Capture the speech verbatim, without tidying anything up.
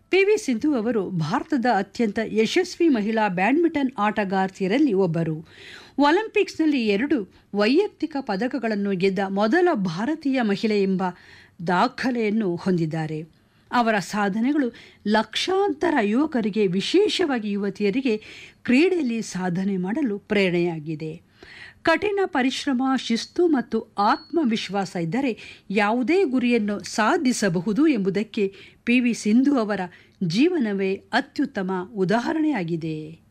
P V Sindhu ಅವರು ಭಾರತದ ಅತ್ಯಂತ ಯಶಸ್ವಿ ಮಹಿಳಾ ಬ್ಯಾಡ್ಮಿಂಟನ್ ಆಟಗಾರ್ತಿಯರಲ್ಲಿ ಒಬ್ಬರು. ಒಲಿಂಪಿಕ್ಸ್ನಲ್ಲಿ ಎರಡು ವೈಯಕ್ತಿಕ ಪದಕಗಳನ್ನು ಗೆದ್ದ ಮೊದಲ ಭಾರತೀಯ ಮಹಿಳೆ ಎಂಬ ದಾಖಲೆಯನ್ನು ಹೊಂದಿದ್ದಾರೆ. ಅವರ ಸಾಧನೆಗಳು ಲಕ್ಷಾಂತರ ಯುವಕರಿಗೆ, ವಿಶೇಷವಾಗಿ ಯುವತಿಯರಿಗೆ ಕ್ರೀಡೆಯಲ್ಲಿ ಸಾಧನೆ ಮಾಡಲು ಪ್ರೇರಣೆಯಾಗಿದೆ. ಕಠಿಣ ಪರಿಶ್ರಮ, ಶಿಸ್ತು ಮತ್ತು ಆತ್ಮವಿಶ್ವಾಸ ಇದ್ದರೆ ಯಾವುದೇ ಗುರಿಯನ್ನು ಸಾಧಿಸಬಹುದು ಎಂಬುದಕ್ಕೆ ಪಿ ವಿ ಸಿಂಧು ಅವರ ಜೀವನವೇ ಅತ್ಯುತ್ತಮ ಉದಾಹರಣೆಯಾಗಿದೆ.